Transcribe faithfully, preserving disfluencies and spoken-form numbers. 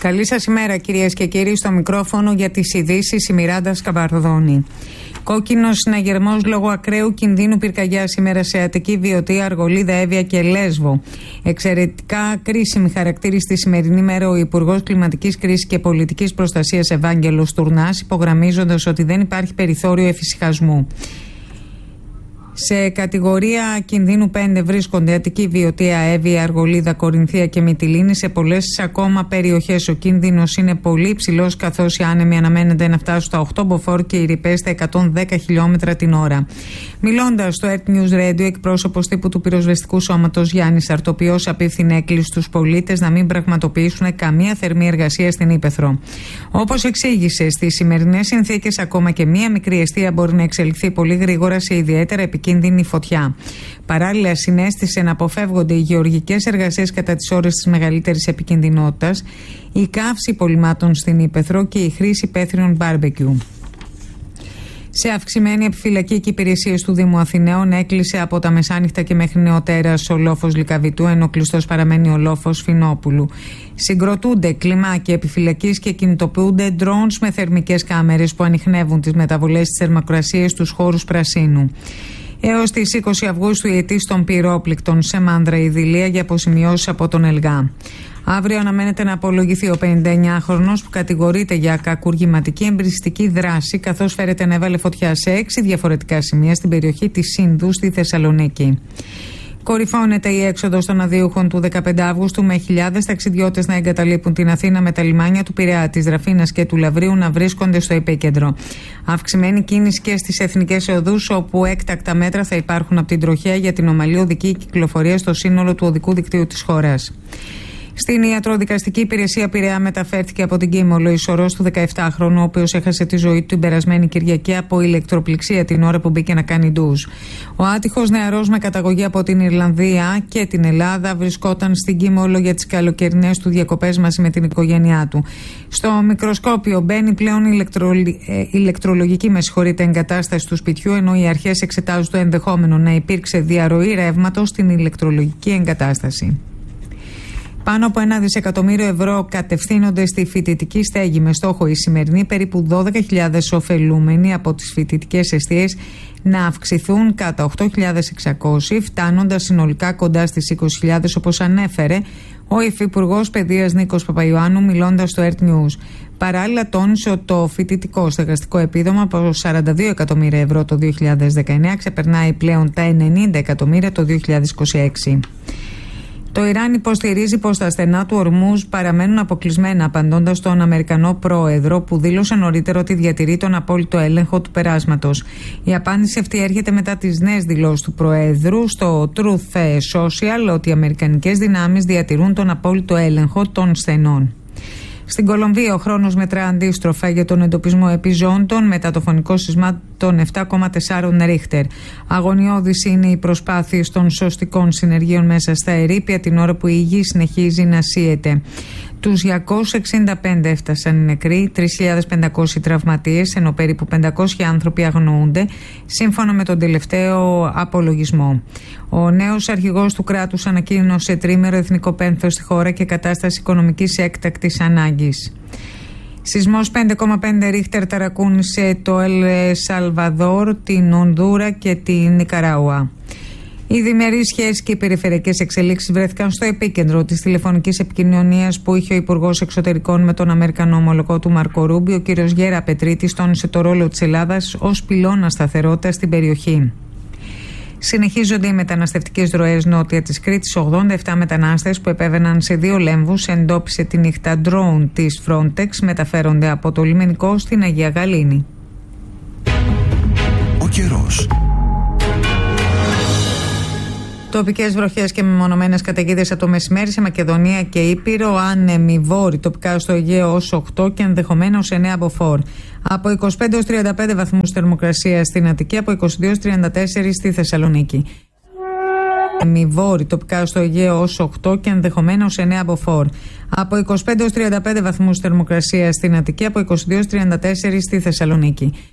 Καλή σας ημέρα, κυρίες και κύριοι. Στο μικρόφωνο για τις ειδήσεις η Μιράντα Σκαμπαρδόνη. Κόκκινος συναγερμός λόγω ακραίου κινδύνου πυρκαγιά σήμερα σε Αττική, Βιωτία, Αργολίδα, Εύβοια και Λέσβο. Εξαιρετικά κρίσιμη χαρακτήριση στη σημερινή μέρα ο Υπουργός Κλιματικής Κρίσης και Πολιτικής Προστασίας Ευάγγελος Τουρνάς, υπογραμμίζοντας ότι δεν υπάρχει περιθώριο εφησυχασμού. Σε κατηγορία κινδύνου πέντε βρίσκονται Αττική, Βιωτία, Εύβοια, Αργολίδα, Κορινθία και Μυτιλήνη. Σε πολλές ακόμα περιοχές ο κίνδυνος είναι πολύ υψηλός, καθώς οι άνεμοι αναμένεται να φτάσουν στα οκτώ μποφόρ και οι ρηπές στα εκατόν δέκα χιλιόμετρα την ώρα. Μιλώντας στο Earth News Radio, εκπρόσωπος τύπου του πυροσβεστικού σώματος Γιάννης Αρτοπιός απίφθινε έκκληση στους πολίτες να μην πραγματοποιήσουν καμία θερμή εργασία στην Ύπαιθρο. Όπως εξήγησε, στις σημερινές συνθήκες ακόμα και μία μικρή εστία μπορεί να εξελιχθεί πολύ γρήγορα σε ιδιαίτερα επικίνδυνη φωτιά. Παράλληλα, συνέστησε να αποφεύγονται οι γεωργικές εργασίες κατά τις ώρες της μεγαλύτερης επικινδυνότητας, η καύση υπολειμμάτων στην Ύπαιθρο και η χρήση υπαίθριων μπάρμπεκιου. Σε αυξημένη επιφυλακή και υπηρεσίες του Δήμου Αθηναίων έκλεισε από τα μεσάνυχτα και μέχρι νεοτέρας ο λόφος Λυκαβητού, ενώ κλειστός παραμένει ο λόφος Φινόπουλου. Συγκροτούνται κλιμάκια επιφυλακής και κινητοποιούνται drones με θερμικές κάμερες που ανιχνεύουν τις μεταβολές της θερμοκρασίας στους χώρους πρασίνου. Έως τις είκοσι Αυγούστου η αιτής των πυρόπληκτων σε Μάνδρα, Ιδηλία, για αποσημειώσεις από τον ΕΛΓΑ. Αύριο αναμένεται να απολογηθεί ο πενηνταεννιάχρονος που κατηγορείται για κακουργηματική εμπριστική δράση, καθώς φέρεται να έβαλε φωτιά σε έξι διαφορετικά σημεία στην περιοχή της Σύνδου στη Θεσσαλονίκη. Κορυφώνεται η έξοδος των αδίουχων του δεκαπέντε Αυγούστου, με χιλιάδες ταξιδιώτες να εγκαταλείπουν την Αθήνα, με τα λιμάνια του Πειραιά, της Δραφίνας και του Λαβρίου να βρίσκονται στο επίκεντρο. Αυξημένη κίνηση και στις εθνικές οδούς, όπου έκτακτα μέτρα θα υπάρχουν από την τροχέα για την ομαλή οδική κυκλοφορία στο σύνολο του οδικού δικτύου της χώρας. Στην ιατροδικαστική υπηρεσία Πειραιά μεταφέρθηκε από την Κίμολο η σωρός του δεκαεπτάχρονου, ο οποίος έχασε τη ζωή του την περασμένη Κυριακή από ηλεκτροπληξία την ώρα που μπήκε να κάνει ντουζ. Ο άτυχος νεαρός, με καταγωγή από την Ιρλανδία και την Ελλάδα, βρισκόταν στην Κίμολο για τις καλοκαιρινές του διακοπές μαζί με την οικογένειά του. Στο μικροσκόπιο μπαίνει πλέον ηλεκτρολ... ε, ηλεκτρολογική με συγχωρείτε, εγκατάσταση του σπιτιού, ενώ οι αρχές εξετάζουν το ενδεχόμενο να υπήρξε διαρροή ρεύματος στην ηλεκτρολογική εγκατάσταση. Πάνω από ένα δισεκατομμύριο ευρώ κατευθύνονται στη φοιτητική στέγη, με στόχο οι σημερινοί περίπου δώδεκα χιλιάδες ωφελούμενοι από τις φοιτητικές εστίες να αυξηθούν κατά οκτώ χιλιάδες εξακόσιοι, φτάνοντας συνολικά κοντά στις είκοσι χιλιάδες, όπως ανέφερε ο Υφυπουργός Παιδείας Νίκος Παπαϊωάννου, μιλώντας στο Earth News. Παράλληλα, τόνισε ότι το φοιτητικό στεγαστικό επίδομα από σαράντα δύο εκατομμύρια ευρώ το δύο χιλιάδες δεκαεννιά ξεπερνάει πλέον τα ενενήντα εκατομμύρια το δύο χιλιάδες είκοσι έξι. Το Ιράν υποστηρίζει πως τα στενά του Ορμούζ παραμένουν αποκλεισμένα, απαντώντας στον Αμερικανό πρόεδρο που δήλωσε νωρίτερα ότι διατηρεί τον απόλυτο έλεγχο του περάσματος. Η απάντηση αυτή έρχεται μετά τις νέες δηλώσεις του Προέδρου στο Truth Social ότι οι αμερικανικές δυνάμεις διατηρούν τον απόλυτο έλεγχο των στενών. Στην Κολομβία ο χρόνος μετρά αντίστροφα για τον εντοπισμό επιζώντων μετά το φωνικό σεισμά των επτά κόμμα τέσσερα Ρίχτερ. Αγωνιώδης είναι οι προσπάθειες των σωστικών συνεργείων μέσα στα ερείπια, την ώρα που η γη συνεχίζει να σύεται. Τους διακόσιους εξήντα πέντε έφτασαν οι νεκροί, τρεις χιλιάδες πεντακόσιοι τραυματίες, ενώ περίπου πεντακόσιοι άνθρωποι αγνοούνται, σύμφωνα με τον τελευταίο απολογισμό. Ο νέος αρχηγός του κράτους ανακοίνωσε τρίμερο εθνικό πένθος στη χώρα και κατάσταση οικονομικής έκτακτης ανάγκης. Σεισμός πέντε κόμμα πέντε Ρίχτερ ταρακούνησε το Ελ Σαλβαδόρ, την Ονδούρα και την Νικαράουα. Οι διμερείς σχέσεις και οι περιφερειακές εξελίξεις βρέθηκαν στο επίκεντρο της τηλεφωνικής επικοινωνίας που είχε ο Υπουργός Εξωτερικών με τον Αμερικανό ομολογό του Μάρκο Ρούμπιο. Ο κ. Γέρα Πετρίτης τόνισε το ρόλο της Ελλάδας ως πυλώνα σταθερότητας στην περιοχή. Συνεχίζονται οι μεταναστευτικές ροές νότια της Κρήτης. ογδόντα επτά μετανάστες που επέβαιναν σε δύο λέμβους εντόπισε τη νύχτα drone της Frontex, μεταφέρονται από το λιμενικό στην Αγία Γαλήνη. Ο καιρός. Τοπικές βροχές και μεμονωμένες καταιγίδες από το μεσημέρι σε Μακεδονία και Ήπειρο, άνεμοι βόρειοι τοπικά στο Αιγαίο ως οκτώ και ενδεχομένως εννέα μποφόρ. Από είκοσι πέντε έως τριάντα πέντε βαθμούς θερμοκρασία στην Αττική, από είκοσι δύο έως τριάντα τέσσερα στη Θεσσαλονίκη. Άνεμοι βόρειοι τοπικά στο Αιγαίο ως οκτώ και ενδεχομένως εννέα μποφόρ. Από είκοσι πέντε έως τριάντα πέντε βαθμούς θερμοκρασία στην Αττική, από είκοσι δύο έως τριάντα τέσσερα στη Θεσσαλονίκη.